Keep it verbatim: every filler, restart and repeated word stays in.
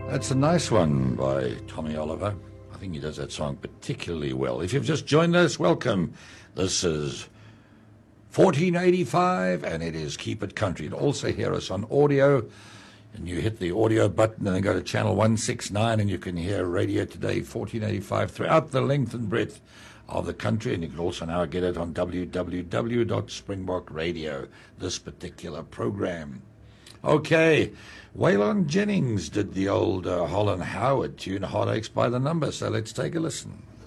That's a nice one by Tommy Oliver. I think he does that song particularly well. If you've just joined us, welcome. This is fourteen eighty-five, and it is Keep It Country. And also hear us on audio, and you hit the audio button and then go to channel one sixty-nine, and you can hear Radio Today fourteen eighty-five throughout the length and breadth of the country. And you can also now get it on w w w dot springbok radio, this particular program. Okay, Waylon Jennings did the old uh, Holland Howard tune, Heartaches by the Number, so let's take a listen.